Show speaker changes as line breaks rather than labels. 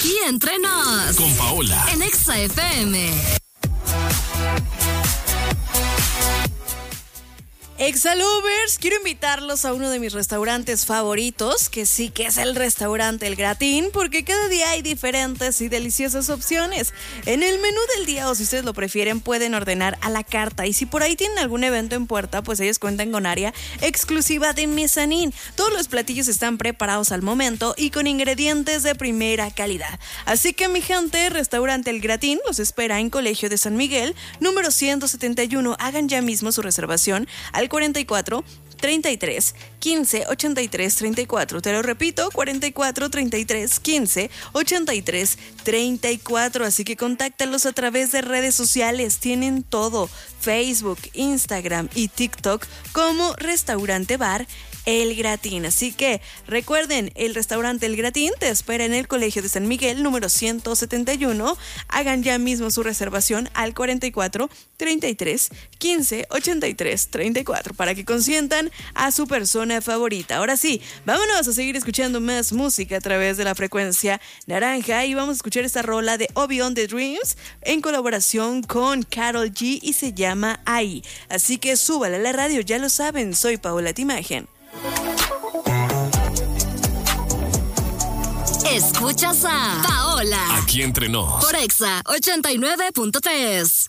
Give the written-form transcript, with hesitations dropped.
Aquí entre nos.
Con Paola.
En Exa FM.
Exalovers, quiero invitarlos a uno de mis restaurantes favoritos, que sí que es el restaurante El Gratín, porque cada día hay diferentes y deliciosas opciones. En el menú del día, o si ustedes lo prefieren, pueden ordenar a la carta, y si por ahí tienen algún evento en puerta, pues ellos cuentan con área exclusiva de mezanín. Todos los platillos están preparados al momento y con ingredientes de primera calidad. Así que, mi gente, restaurante El Gratín los espera en Colegio de San Miguel, número 171. Hagan ya mismo su reservación al 44 33 15 83 34. Te lo repito, 44 33 15 83 34. Así que contáctalos a través de redes sociales. Tienen todo: Facebook, Instagram y TikTok como Restaurante Bar El Gratín. Así que recuerden, el restaurante El Gratín te espera en el Colegio de San Miguel, número 171. Hagan ya mismo su reservación al 44 33 15 83 34 para que consientan a su persona favorita. Ahora sí, vámonos a seguir escuchando más música a través de la frecuencia naranja, y vamos a escuchar esta rola de Beyond the Dreams en colaboración con Karol G y se llama Ahí. Así que súbale a la radio, ya lo saben, soy Paola Timagen.
Escuchas a Paola.
Aquí entre nos.
Por Exa 89.3.